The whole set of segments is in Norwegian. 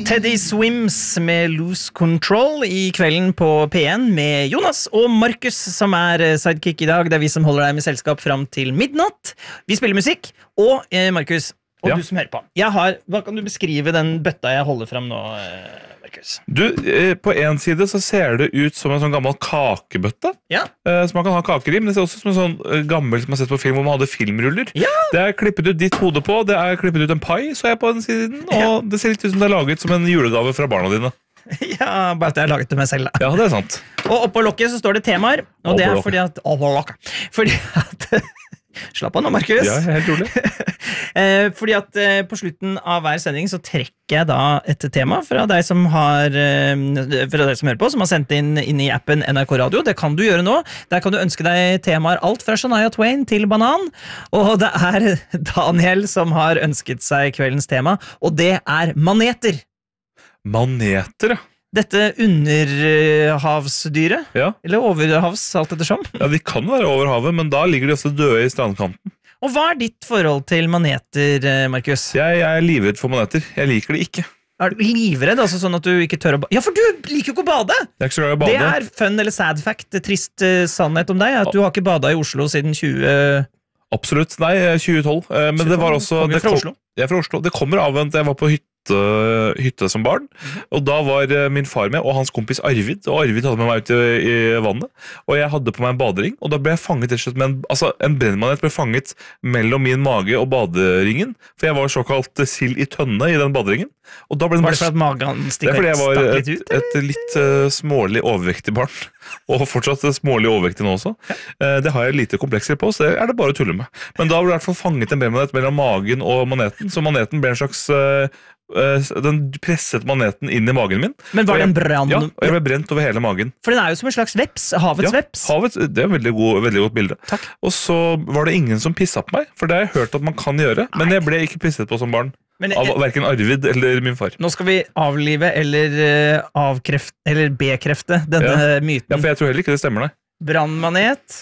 Teddy Swims med Lose Control I kvelden på P1 med Jonas og Markus som sidekick I dag. Det vi som holder deg med selskap frem til midnatt. Vi spiller musikk, og Markus, og du som hører på. Hva kan du beskrive den bøtta jeg holder frem nå, Markus? Du, på en side så ser det ut som en sånn gammel kakebøtte. Så man kan ha kaker I, men det ser også ut som en sånn gammel som man har sett på film hvor man hadde filmruller. Det klippet ut ditt hode på, det klippet ut en pai, så jeg på den siden, og det ser litt ut som det laget som en julegave fra barna dine. Ja, bare at jeg har laget det meg selv da. Ja, det sant. Og oppå lokket så står det temaer, og det fordi at... Fordi at... Slapp av nå, Markus. Ja, helt rolig. Fordi at på slutten av hver sending så trekker jeg da et tema fra deg som hører på, som har sendt inn I appen NRK Radio. Det kan du gjøre nå. Der kan du ønske deg temaer alt fra Shania Twain til banan. Og det Daniel som har ønsket seg kveldens tema, og det maneter. Maneter, ja. Dette underhavsdyret, eller overhavs, alt ettersom. Ja, de kan være over havet, men da ligger de også døde I strandkanten. Og hva ditt forhold til maneter, Markus? Jeg livredd for maneter. Jeg liker det ikke. Du livredd, altså sånn at du ikke tør å bade? Ja, for du liker jo ikke å bade! Jeg ikke så glad I å bade. Det fun eller sad fact, trist sannhet om deg, at du har ikke badet I Oslo siden 20... Absolutt, nei, 2012. Men 2012, det var også... Kommer du fra Oslo? Jeg fra Oslo. Det kommer av at jeg var på hytte som barn, og da var min far med og hans kompis Arvid, og Arvid hadde med meg ut I vannet, og jeg hadde på meg en badering, og da ble jeg fanget med en brennmanet ble fanget mellom min mage og baderingen, for jeg var såkalt sild I tønne I den baderingen, og da ble den var det for at magen stakk litt ut? Et litt smålig overvektig barn, og fortsatt smålig overvektig nå også. Det har jeg lite komplekser på, så det bare å tulle med. Men da ble jeg I hvert fall fanget en brennmanet mellom magen og maneten, så maneten ble en slags den presset maneten inn I magen min. Men var det en brann? Ja, og jeg ble brent over hele magen. For den jo som en slags veps, havets veps. Ja, det veldig godt bilde. Takk. Og så var det ingen som pisset på meg, for det har jeg hørt at man kan gjøre, men jeg ble ikke pisset på som barn. Av hverken Arvid eller min far. Nå skal vi avlive eller bekrefte denne myten. Ja, for jeg tror heller ikke det stemmer, nei. Brannmanet.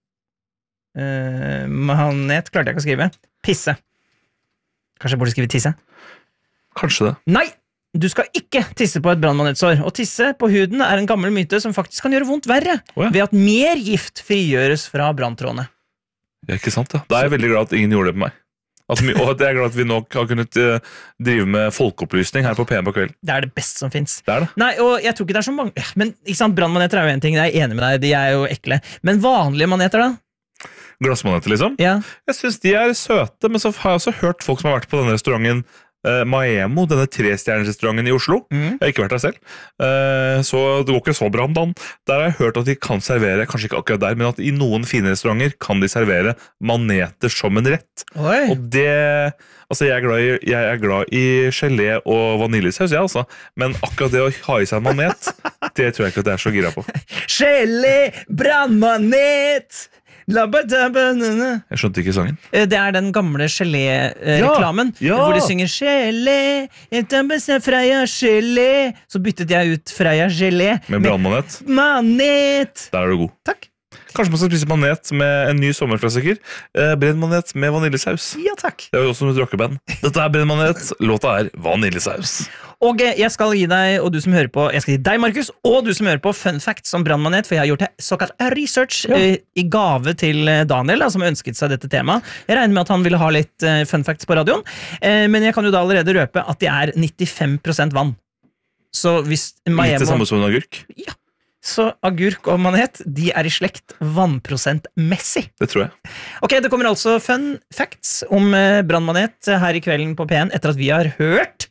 Manet klarte jeg ikke å skrive. Pisse. Kanskje jeg burde skrive tisse? Kanskje det. Nei! Du skal ikke tisse på et brannmanetsår. Og tisse på huden en gammel myte som faktisk kan gjøre vondt verre, ved at mer gift frigjøres fra branntrådene. Ja, ikke sant, ja. Da jeg veldig glad at ingen gjorde det på meg. Og at jeg glad at vi nok har kunnet drive med folkeopplysning her på PM på kvelden. Det det beste som finnes. Det det. Nei, og jeg tror ikke det så mange... Men ikke sant, brannmaneter jo en ting, jeg enig med deg, de jo ekle. Men vanlige maneter da? Glassmaneter liksom? Ja. Jeg synes de søte, men så har jeg også hørt folk som har vært på denne restauranten Maemo, denne 3-stjerners-restauranten I Oslo. Jeg har ikke vært der selv. Så det går ikke så bra om dagen. Der har jeg hørt at de kan servere, kanskje ikke akkurat der, men at I noen fine restauranter kan de servere maneter som en rett. Oi. Og det... Altså, jeg glad I gelé og vaniljesaus, altså. Men akkurat det å ha I seg en manet, det tror jeg ikke at jeg så gira på. Gelé, brannmanet! Jeg skjønte ikke sangen. Det den gamle gelé-reklamen hvor de synger gelé, Freia gelé. Så byttet jeg ut Freia gelé med brannmanet. Manet. Der du god. Takk. Kanskje man skal spise manet med en ny sommerklassiker. Brennmanet med vaniljesaus. Ja, takk. Det jo også et rockeband. Dette brennmanet, låta vaniljesaus. Og jeg skal gi deg, og du som hører på, jeg skal gi deg, Markus, og du som hører på fun facts om brannmanet, for jeg har gjort såkalt research I gave til Daniel, som ønsket seg dette temaet. Jeg regner med at han ville ha litt fun facts på radioen, men jeg kan jo da allerede røpe at de 95% vann. Så hvis Litt det samme som en agurk? Ja. Så agurk og manet, de I slekt vannprosentmessig. Det tror jeg. Ok, det kommer altså fun facts om brannmanet her I kvelden på P1 etter at vi har hørt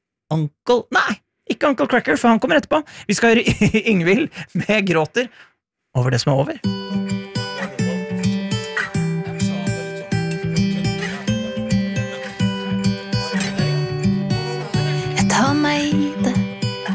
ikke Uncle Cracker, for han kommer etterpå. Vi skal høre Ingvild med Gråter over det som over.